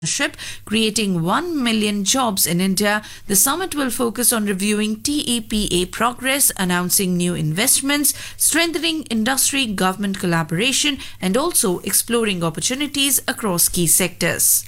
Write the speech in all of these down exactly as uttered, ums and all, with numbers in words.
creating one million jobs in India. The summit will focus on reviewing T E P A progress, announcing new investments, strengthening industry government collaboration, and also exploring opportunities across key sectors.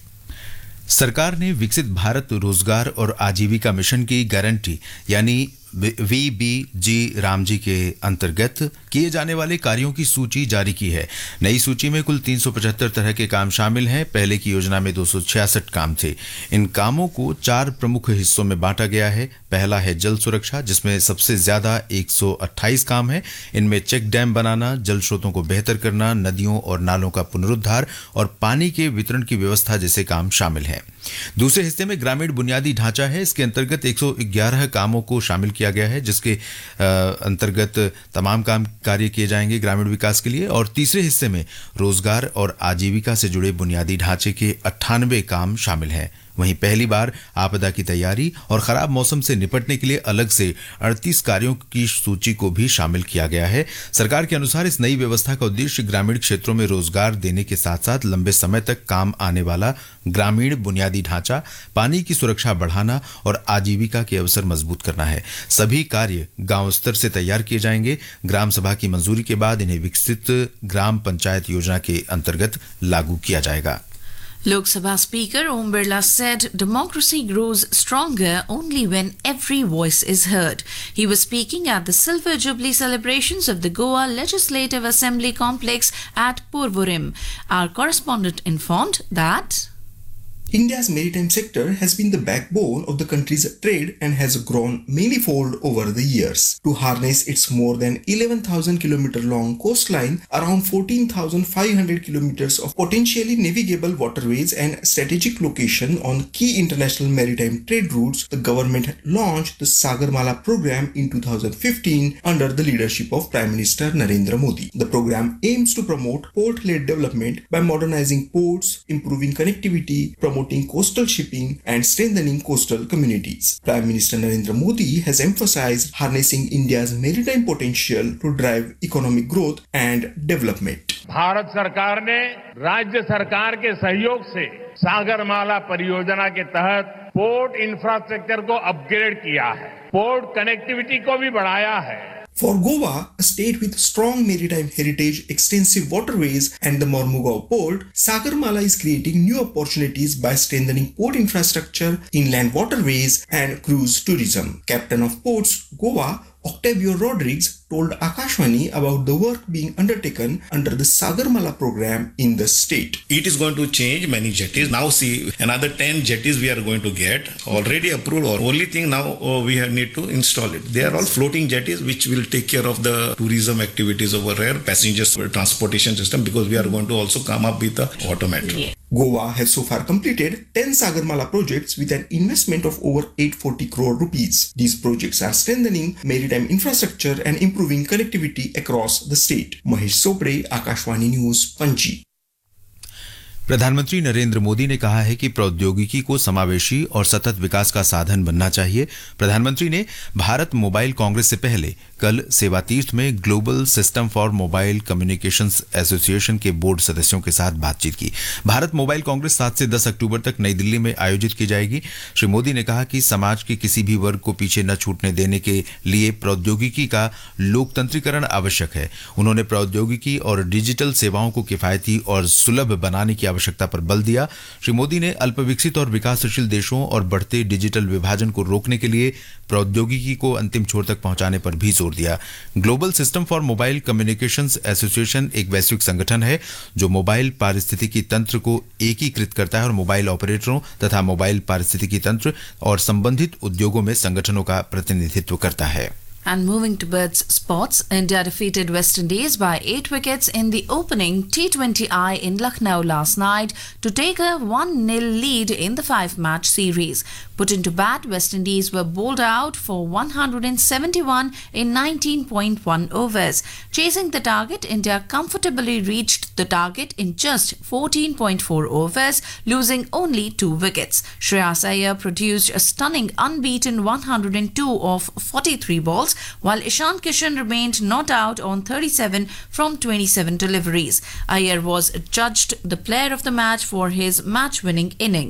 सरकार ने विकसित भारत रोजगार और आजीविका mission की guarantee यानी we B जी रामजी के अंतर्गत किए जाने वाले कार्यों की सूची जारी की है। नई सूची में कुल तीन सौ पचहत्तर तरह के काम शामिल हैं। पहले की योजना में दो सौ छियासठ काम थे। इन कामों को चार प्रमुख हिस्सों में बांटा गया है। पहला है जल सुरक्षा, जिसमें सबसे ज्यादा एक सौ अट्ठाईस काम हैं। इनमें चेक डैम बनाना, जल स्रोतों को बेहतर करना, नदियों और नालों का पुनरुद्धार और पानी के वितरण की व्यवस्था जैसे काम शामिल हैं। दूसरे हिस्से में ग्रामीण बुनियादी ढांचा है। इसके अंतर्गत एक सौ ग्यारह कामों को शामिल किया गया है, जिसके अंतर्गत तमाम काम कार्य किए जाएंगे ग्रामीण विकास के लिए। और तीसरे हिस्से में रोजगार और आजीविका से जुड़े बुनियादी ढांचे के अट्ठानबे काम शामिल हैं। वहीं पहली बार आपदा की तैयारी और खराब मौसम से निपटने के लिए अलग से अड़तीस कार्यों की सूची को भी शामिल किया गया है। सरकार के अनुसार इस नई व्यवस्था का उद्देश्य ग्रामीण क्षेत्रों में रोजगार देने के साथ साथ लंबे समय तक काम आने वाला ग्रामीण बुनियादी ढांचा, पानी की सुरक्षा बढ़ाना और आजीविका के अवसर मजबूत करना है। सभी कार्य गांव स्तर से तैयार किए जाएंगे। ग्राम सभा की मंजूरी के बाद इन्हें विकसित ग्राम पंचायत योजना के अंतर्गत लागू किया जाएगा। Lok Sabha Speaker Om Birla said democracy grows stronger only when every voice is heard. He was speaking at the Silver Jubilee celebrations of the Goa Legislative Assembly complex at Porvorim. Our correspondent informed that India's maritime sector has been the backbone of the country's trade and has grown many-fold over the years. To harness its more than eleven thousand kilometer long coastline, around fourteen thousand five hundred kilometers of potentially navigable waterways and strategic location on key international maritime trade routes, the government launched the Sagarmala program in two thousand fifteen under the leadership of Prime Minister Narendra Modi. The program aims to promote port-led development by modernizing ports, improving connectivity, promoting coastal shipping and strengthening coastal communities. Prime Minister Narendra Modi has emphasized harnessing India's maritime potential to drive economic growth and development. Bharat सरकार ने राज्य सरकार के सहयोग से सागरमाला परियोजना के तहत पोर्ट इंफ्रास्ट्रक्चर को अपग्रेड किया है, पोर्ट कनेक्टिविटी को भी बढ़ाया है। For Goa, a state with strong maritime heritage, extensive waterways and the Mormugao port, Sagarmala is creating new opportunities by strengthening port infrastructure, inland waterways and cruise tourism. Captain of Ports, Goa, Octavio Rodriguez told Akashvani about the work being undertaken under the Sagarmala program in the state. It is going to change many jetties. Now see, another ten jetties we are going to get already approved. Or only thing now oh, we have need to install it. They are all floating jetties which will take care of the tourism activities over here, passengers transportation system, because we are going to also come up with the automatic. Yeah. Goa has so far completed ten Sagarmala projects with an investment of over eight hundred forty crore rupees. These projects are strengthening maritime infrastructure and improving connectivity across the state. Mahesh Sopre, Akashvani News, Panji. प्रधानमंत्री नरेंद्र मोदी ने कहा है कि प्रौद्योगिकी को समावेशी और सतत विकास का साधन बनना चाहिए। प्रधानमंत्री ने भारत मोबाइल कांग्रेस से पहले कल सेवातीर्थ में global system for mobile communications association के बोर्ड सदस्यों के साथ बातचीत की। भारत मोबाइल कांग्रेस सात से दस अक्टूबर तक नई दिल्ली में आयोजित की जाएगी। श्री मोदी ने कहा कि समाज के किसी भी वर्ग को पीछे न छूटने देने के लिए प्रौद्योगिकी का लोकतंत्रीकरण आवश्यक है। उन्होंने प्रौद्योगिकी और डिजिटल सेवाओं को किफायती और सुलभ बनाने की आवश्यकता पर बल दिया। श्री मोदी ने अल्पविकसित और विकासशील देशों और बढ़ते डिजिटल विभाजन को रोकने के लिए प्रौद्योगिकी को अंतिम छोर तक पहुंचाने पर भी जोर दिया। Global system for mobile communications association एक वैश्विक संगठन है जो मोबाइल पारिस्थितिकी तंत्र को एकीकृत करता है और मोबाइल ऑपरेटरों तथा मोबाइल पारिस्थितिकी तंत्र और संबंधित उद्योगों में संगठनों का प्रतिनिधित्व करता है। And moving to birds sports, India defeated West Indies by eight wickets in the opening T twenty I in Lucknow last night to take a one nil lead in the five-match series. Put into bat, West Indies were bowled out for one hundred seventy-one in nineteen point one overs. Chasing the target, India comfortably reached the target in just fourteen point four overs, losing only two wickets. Shreyas Iyer produced a stunning unbeaten one hundred two of forty-three balls, while Ishan Kishan remained not out on thirty-seven from twenty-seven deliveries. Iyer was judged the player of the match for his match-winning innings.